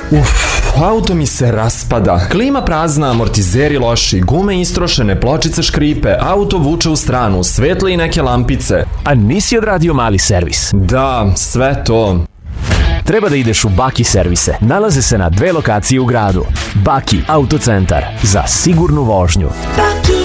Auto mi se raspada. Klima prazna, amortizeri loši, gume istrošene, pločice škripe, auto vuče u stranu, svetle i neke lampice. A nisi odradio mali servis? Da, sve to. Treba da ideš u Baki servise. Nalaze se na 2 lokacije u gradu. Baki autocentar za sigurnu vožnju. Baki